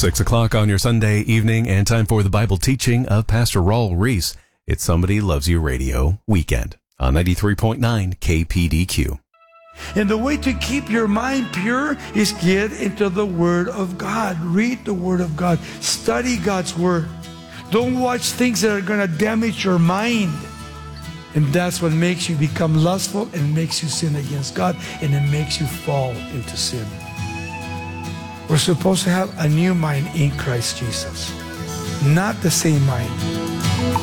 6 o'clock on your Sunday evening, and time for the Bible teaching of Pastor Raul Reese. It's Somebody Loves You Radio Weekend on 93.9 KPDQ. And the way to keep your mind pure is get into the Word of God. Read the Word of God. Study God's Word. Don't watch things that are going to damage your mind. And that's what makes you become lustful and makes you sin against God, and it makes you fall into sin. We're supposed to have a new mind in Christ Jesus. Not the same mind.